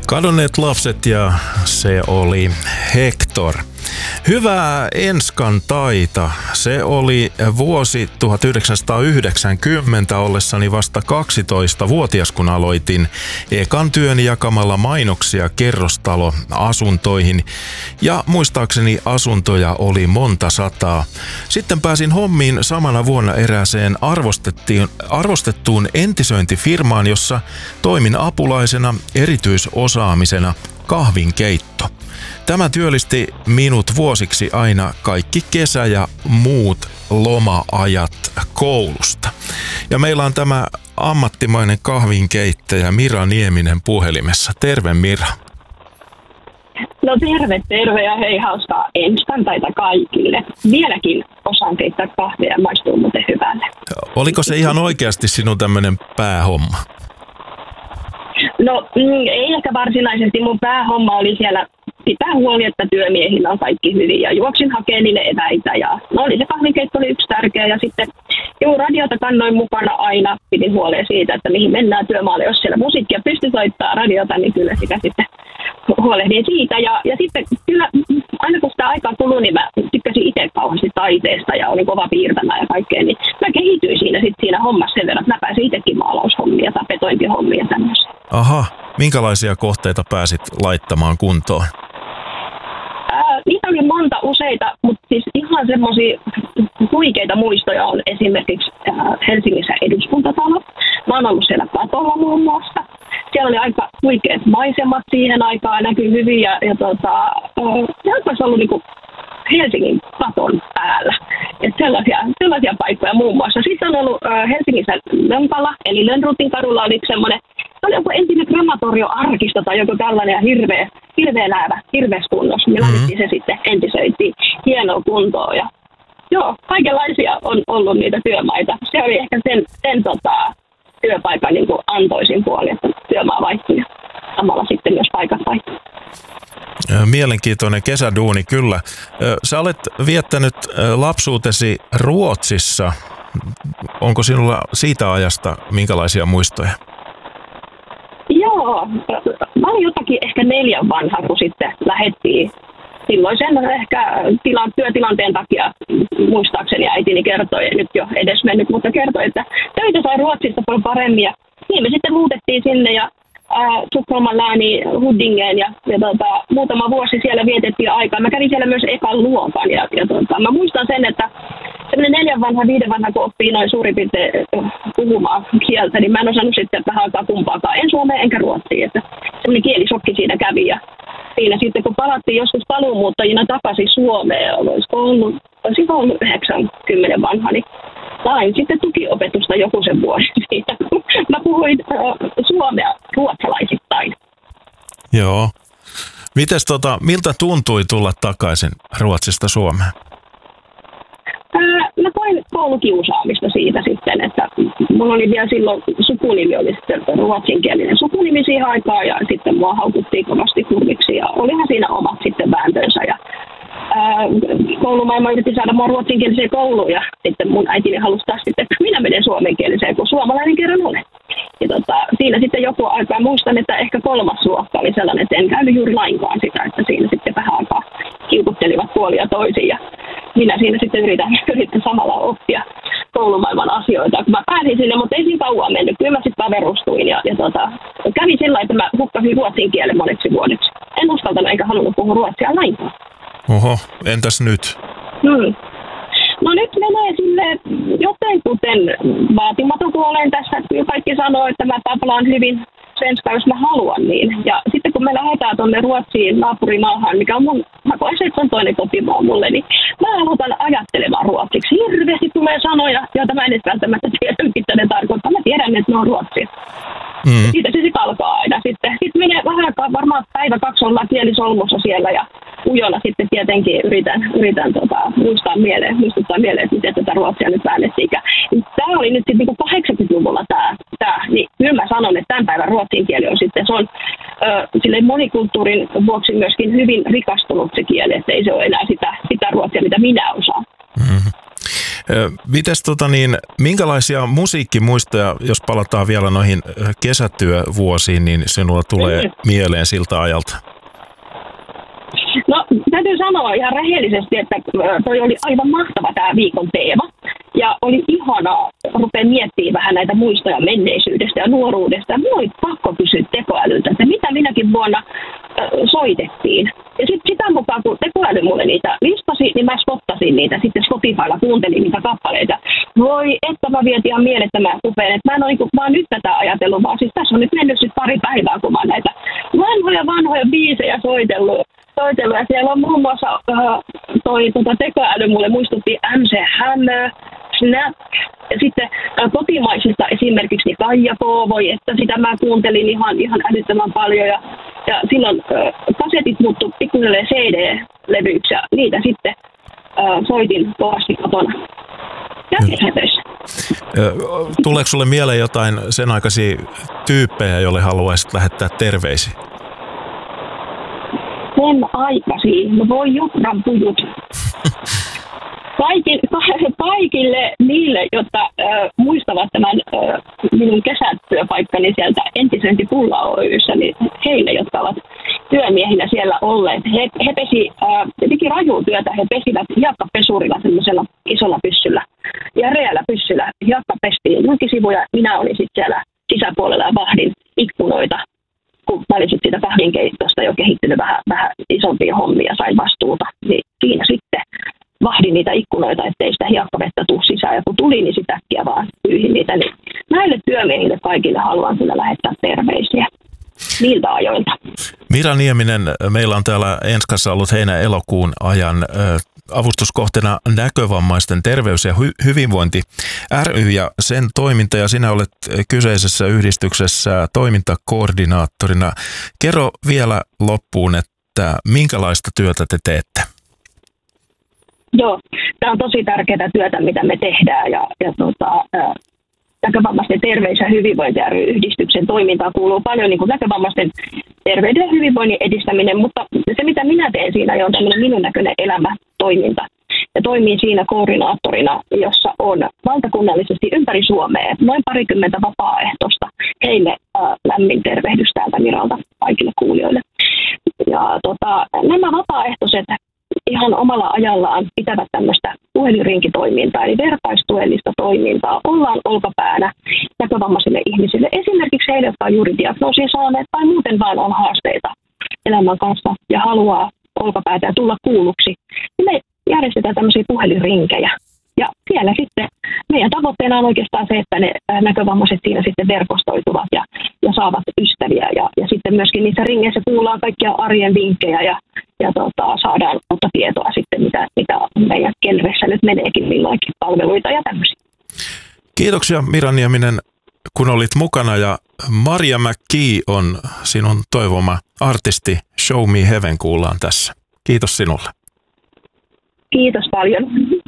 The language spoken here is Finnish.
Kadonneet lapset ja se oli Hector. Hyvää Enskan-taita. Se oli vuosi 1990 ollessani vasta 12-vuotias, kun aloitin ekan työn jakamalla mainoksia kerrostaloasuntoihin. Ja muistaakseni asuntoja oli monta sataa. Sitten pääsin hommiin samana vuonna erääseen arvostettuun entisöintifirmaan, jossa toimin apulaisena erityisosaamisena kahvinkeitto. Tämä työllisti minut vuosiksi aina kaikki kesä- ja muut loma-ajat koulusta. Ja meillä on tämä ammattimainen kahvinkeittäjä Mira Nieminen puhelimessa. Terve Mira. No terve ja hei, hauskaa Enskan-taita kaikille. Vieläkin osaan keittää kahvia ja maistuu muuten hyvälle. Oliko se ihan oikeasti sinun tämmöinen päähomma? No ei ehkä varsinaisesti. Mun päähomma oli siellä pitää huoli, että työmiehillä on kaikki hyvin ja juoksin hakemaan niille eväitä. Ja no oli se kahvinkeitto oli yksi tärkeä ja sitten radiota kannoin mukana aina. Pidin huoleen siitä, että mihin mennään työmaalle. Jos siellä musiikkia pystyi soittaa radiota, niin kyllä sitä sitten huolehdin siitä. Ja sitten kyllä aina kun sitä aikaa kului, niin mä tykkäsin itse kauheasti taiteesta ja olin kova piirtämään ja kaikkea. Niin mä kehityin siinä hommassa sen verran, että mä pääsin itsekin maalaushommia tai betointihommia tämmöisiä. Aha, minkälaisia kohteita pääsit laittamaan kuntoon? Niitä oli useita, mutta siis ihan semmoisia huikeita muistoja on esimerkiksi Helsingissä eduskuntatalo. Mä oon ollut siellä katolla muun muassa. Siellä oli aika huikeat maisemat siihen aikaan, näkyy hyvin ja se olisi ollut niinku Helsingin katon päällä. Et sellaisia paikkoja muun muassa. Sitten on ollut Helsingissä Lönkala, eli Lönnrutin kadulla oli semmoinen, se oli joku entinen krematorioarkisto tai joku tällainen ja hirveä läävä, hirveässä kunnossa. Me laitettiin se sitten, entisöitiin hienoa kuntoa ja joo, kaikenlaisia on ollut niitä työmaita. Se oli ehkä sen työpaikan niin kuin antoisin puoli, että työmaa vaihtui ja samalla sitten myös paikat vaihtui. Mielenkiintoinen kesäduuni kyllä. Sä olet viettänyt lapsuutesi Ruotsissa. Onko sinulla siitä ajasta minkälaisia muistoja? Joo, mä olin jotakin ehkä 4 vanha, kun sitten lähdettiin. Silloin sen ehkä työtilanteen takia muistaakseni äitini kertoi, nyt jo edesmennyt, mutta kertoi, että töitä sai Ruotsista paljon paremmin. Ja niin me sitten muutettiin sinne ja Tukholman lääniin Huddingeen ja muutama vuosi siellä vietettiin aikaa. Mä kävin siellä myös ekan luokan ja mä muistan sen, että semmoinen 4 vanha, 5 vanha, kun oppii noin suurin piirtein puhumaan kieltä, niin mä en osannut sitten vähän aikaa kumpaakaan. En suomea enkä ruotsia, että semmoinen kielisokki siinä kävi ja siinä sitten kun palattiin joskus paluumuuttajina takaisin Suomeen, olisiko ollut 90 vanha, niin sain sitten tukiopetusta joku sen vuosi siitä, kun mä puhuin suomea ruotsalaisittain. Joo. Mites miltä tuntui tulla takaisin Ruotsista Suomeen? Mä koin koulukiusaamista siitä sitten, että mulla oli vielä silloin sukunimi, oli sitten ruotsinkielinen sukunimi siihen aikaan ja sitten mua haukuttiin kovasti kurviksi ja olihan siinä omat sitten vääntönsä ja koulumaailma yritti saada mua ruotsinkieliseen kouluun ja sitten mun äitini halusi taas sitten, että minä menen suomenkieliseen, kun suomalainen kerran olen. Ja siinä sitten joku aikaa muistan, että ehkä 3. luokka oli sellainen, että en käynyt juuri lainkaan sitä, että siinä sitten vähän aikaa kiukuttelivat puolia toisiin ja minä siinä sitten yritän samalla oppia koulumaailman asioita. Kun mä pääsin sinne, mutta ei siinä kauan mennyt. Kyllä mä sitten verustuin ja kävi sillä, että mä hukkasin ruotsin kielen moneksi vuodeksi. En uskaltanut eikä halunnut puhua ruotsia lainkaan. Oho, entäs nyt? No nyt menee silleen jotenkuten vaatimaton, kun olen tässä. Kaikki sanoo, että mä taplaan hyvin svenska, jos mä haluan niin. Ja sitten kun me lähdetään tuonne Ruotsiin naapurimaahan, mikä on mä koen se, että se on toinen kotimaa mulle, niin mä aloitan ajattelemaan ruotsiksi. Hirveästi tulee sanoja, joita mä en edes välttämättä tiedä, mitä ne tarkoittaa. Mä tiedän, että ne on ruotsia. Siitä se sitten alkaa aina. Sitten menee vähän aikaa, varmaan päivä 2 ollaan kielisolmussa siellä ja ujona sitten tietenkin yritän muistuttaa mieleen, että miten tätä ruotsia nyt väännettiinkään. Tämä oli nyt sitten niin 80-luvulla tämä, niin kyllä mä sanon, että tämän päivän ruotsin kieli on sitten, se on silleen monikulttuurin vuoksi myöskin hyvin rikastunut se kieli, että ei se ole enää sitä ruotsia, mitä minä osaan. Mm-hmm. Mites minkälaisia musiikkimuistoja, jos palataan vielä noihin kesätyövuosiin, niin sinulla tulee mieleen siltä ajalta? No, täytyy sanoa ihan rehellisesti, että toi oli aivan mahtava tämä viikon teema. Ja oli ihanaa rupea miettimään vähän näitä muistoja menneisyydestä ja nuoruudesta. Ja minulla oli pakko kysyä tekoälyltä, että mitä minäkin vuonna soitettiin. Ja sitten sitä mukaan, kun tekoäly mulle niitä listasi, niin mä spottasin niitä. Sitten Spotifylla kuuntelin niitä kappaleita. Voi, että mä vietin ihan mielettömään upeen. Että mä en ole niin vaan nyt tätä ajatellut, vaan siis tässä on nyt mennyt pari päivää, kun mä oon näitä vanhoja biisejä soitellut. Ja siellä on muun muassa tekoäly mulle muistutti MC Hammer, Snap. Ja sitten kotimaisista esimerkiksi niin Kaija K. että sitä mä kuuntelin ihan älyttömän paljon. Ja silloin kasetit muuttui pikkuhiljaa CD-levyiksi ja niitä sitten soitin kovasti kotona. Ja kesätöissä. Tuleeko sulle mieleen jotain sen aikaisia tyyppejä, joille haluaisit lähettää terveisiä? Sen aikaisia, no voi jutran pujut. Kaikille niille, jotka muistavat tämän minun kesätyöpaikkani sieltä Entisöinti-Pulla Oy:ssä, niin heille, jotka ovat työmiehinä siellä olleet. He teki rajua työtä, he pesivät hiekkapesurilla semmoisella isolla pyssyllä ja reällä pyssyllä. Hiekka pestiin julkisivuja, minä olin sitten siellä sisäpuolella ja vahdin ikkunoita. Kun mä olin siitä kahvinkeittosta jo kehittynyt vähän isompia hommia, sain vastuuta, niin siinä sitten vahdin niitä ikkunoita, ettei sitä hiekkavettä tule sisään. Ja kun tuli, niin sitä äkkiä vaan pyyhin niitä. Niin näille työmiehille kaikille haluan kyllä lähettää terveisiä niiltä ajoilta. Mira Nieminen, meillä on täällä Enskassa ollut heinä-elokuun ajan avustuskohteena Näkövammaisten terveys- ja hyvinvointi ry ja sen toiminta, ja sinä olet kyseisessä yhdistyksessä toimintakoordinaattorina. Kerro vielä loppuun, että minkälaista työtä te teette? Joo, tämä on tosi tärkeää työtä, mitä me tehdään, Näkövammaisten terveys- ja hyvinvointi ry-yhdistyksen toimintaan kuuluu paljon niin kuin näkövammaisten terveyden ja hyvinvoinnin edistäminen, mutta se mitä minä teen siinä on tämmöinen minun näköinen elämätoiminta. Ja toimin siinä koordinaattorina, jossa on valtakunnallisesti ympäri Suomea noin 20 vapaaehtoista. Heille lämmin tervehdys täältä Miralta kaikille kuulijoille. Ja nämä vapaaehtoiset ihan omalla ajallaan pitävät tämmöistä puhelinrinkitoimintaa, eli vertaistuellista toimintaa. Ollaan olkapäänä näkövammaisille ihmisille, esimerkiksi heille, jotka on juuri diagnoosin saaneet tai muuten vaan on haasteita elämän kanssa ja haluaa olkapäätä ja tulla kuulluksi. Me järjestetään tämmöisiä puhelinrinkejä. Ja siellä sitten meidän tavoitteena on oikeastaan se, että ne näkövammaiset siinä sitten verkostoituvat ja saavat ystäviä. Ja sitten myöskin niissä ringeissä kuullaan kaikkia arjen vinkkejä ja saadaan uutta tietoa sitten, mitä meidän kelreissä nyt meneekin milloinkin palveluita ja tämmöisiä. Kiitoksia Mira Nieminen, kun olit mukana, ja Maria McKee on sinun toivoma artisti. Show Me Heaven kuullaan tässä. Kiitos sinulle. Kiitos paljon.